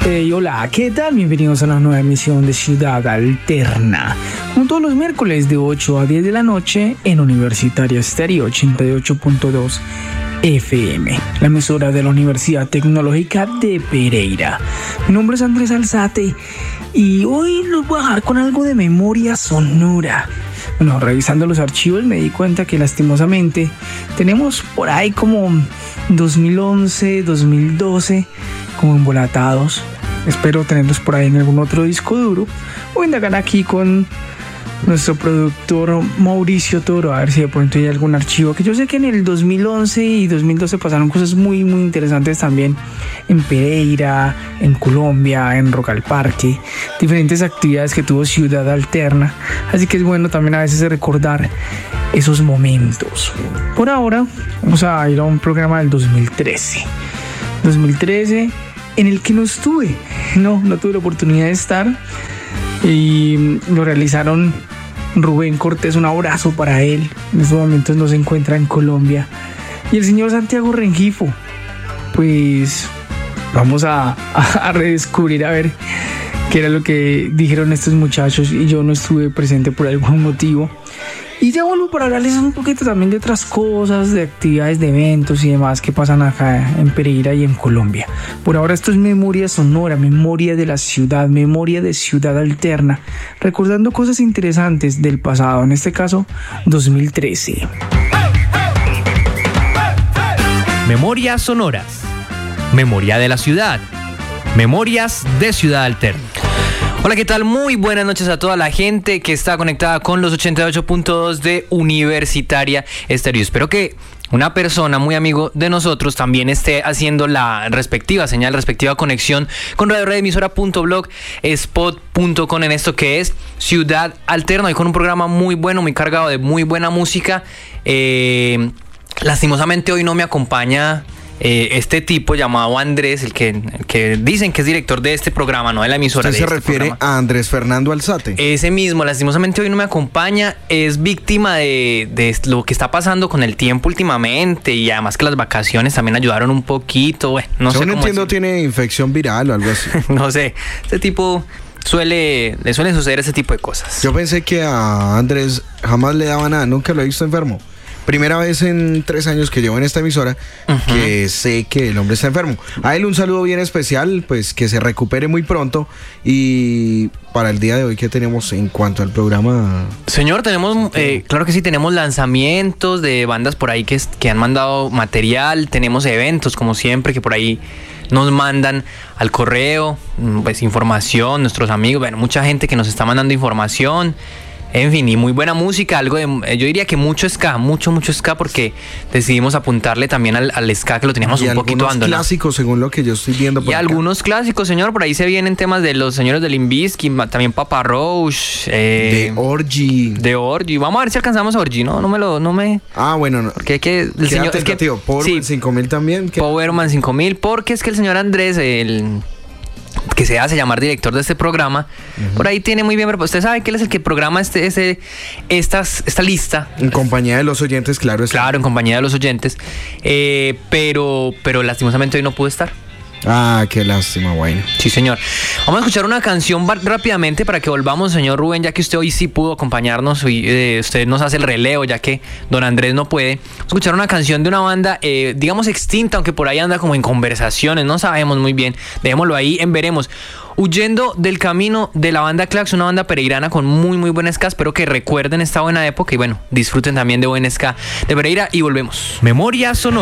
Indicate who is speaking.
Speaker 1: Hola, ¿qué tal? Bienvenidos a una nueva emisión de Ciudad Alterna. Como todos los miércoles de 8 a 10 de la noche en Universitaria Estéreo 88.2 FM, la emisora de la Universidad Tecnológica de Pereira. Mi nombre es Andrés Alzate y hoy los voy a dejar con algo de memoria sonora. Bueno, revisando los archivos me di cuenta que lastimosamente tenemos por ahí como 2011, 2012 como embolatados. Espero tenerlos por ahí en algún otro disco duro o indagar aquí con nuestro productor Mauricio Toro a ver si de pronto hay algún archivo, que yo sé que en el 2011 y 2012 pasaron cosas muy interesantes también en Pereira, en Colombia, en Rock al Parque, diferentes actividades que tuvo Ciudad Alterna, así que es bueno también a veces recordar esos momentos. Por ahora vamos a ir a un programa del 2013 en el que no tuve la oportunidad de estar, y lo realizaron Rubén Cortés. Un abrazo para él, en estos momentos no se encuentra en Colombia, y el señor Santiago Rengifo. Pues vamos a redescubrir a ver qué era lo que dijeron estos muchachos, y yo no estuve presente por algún motivo. Y ya vuelvo para hablarles un poquito también de otras cosas, de actividades, de eventos y demás que pasan acá en Pereira y en Colombia. Por ahora esto es memoria sonora, memoria de la ciudad, memoria de Ciudad Alterna, recordando cosas interesantes del pasado, en este caso 2013.
Speaker 2: Memorias sonoras, memoria de la ciudad, memorias de Ciudad Alterna. Hola, ¿qué tal? Muy buenas noches a toda la gente que está conectada con los 88.2 de Universitaria Estéreo. Espero que una persona muy amigo de nosotros también esté haciendo la respectiva señal, respectiva conexión con radioredemisora.blogspot.com en esto que es Ciudad Alterna, y con un programa muy bueno, muy cargado de muy buena música. Lastimosamente hoy no me acompaña este tipo llamado Andrés, el que dicen que es director de este programa, no de la emisora.
Speaker 3: ¿Usted se refiere a Andrés Fernando Alzate?
Speaker 2: Ese mismo, lastimosamente hoy no me acompaña. Es víctima de lo que está pasando con el tiempo últimamente, y además que las vacaciones también ayudaron un poquito. Bueno, no sé cómo
Speaker 3: entiendo, tiene infección viral o algo así.
Speaker 2: No sé, este tipo le suelen suceder ese tipo de cosas.
Speaker 3: Yo pensé que a Andrés jamás le daba nada, nunca lo he visto enfermo. Primera vez en 3 años que llevo en esta emisora que sé que el hombre está enfermo. A él un saludo bien especial, pues que se recupere muy pronto. Y para el día de hoy, ¿qué tenemos en cuanto al programa?
Speaker 2: Señor, tenemos, claro que sí, tenemos lanzamientos de bandas por ahí que han mandado material. Tenemos eventos, como siempre, que por ahí nos mandan al correo, pues información, nuestros amigos, bueno, mucha gente que nos está mandando información. En fin, y muy buena música, algo de, yo diría que mucho ska, mucho ska, porque decidimos apuntarle también al ska, que lo teníamos un poquito abandonado. Y
Speaker 3: algunos clásicos, según lo que yo estoy viendo por
Speaker 2: acá. Algunos clásicos, señor, por ahí se vienen temas de los señores de Limp Bizkit, también Papa Roach.
Speaker 3: De Orgy.
Speaker 2: Vamos a ver si alcanzamos a Orgy, ¿no? No me...
Speaker 3: Ah, bueno, no.
Speaker 2: Porque el señor... Es que,
Speaker 3: Powerman 5000 también.
Speaker 2: Powerman 5000, porque es que el señor Andrés, que se hace llamar director de este programa, por ahí tiene muy bien, pero usted sabe que él es el que programa esta lista.
Speaker 3: En compañía de los oyentes, claro.
Speaker 2: Claro, en compañía de los oyentes, pero lastimosamente hoy no pudo estar.
Speaker 3: Ah, qué lástima, bueno.
Speaker 2: Sí, señor. Vamos a escuchar una canción rápidamente para que volvamos, señor Rubén, ya que usted hoy sí pudo acompañarnos y usted nos hace el relevo, ya que don Andrés no puede. Vamos a escuchar una canción de una banda, digamos extinta, aunque por ahí anda como en conversaciones, no sabemos muy bien. Dejémoslo ahí en veremos. Huyendo del camino, de la banda Clax, una banda pereirana con muy buen ska. Espero que recuerden esta buena época y bueno, disfruten también de buen ska de Pereira, y volvemos. Memoria sonora.